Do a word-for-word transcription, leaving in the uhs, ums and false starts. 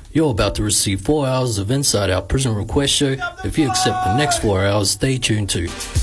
You're about to receive four hours of Inside Our Prison Request Show. If you accept the next four hours, stay tuned too.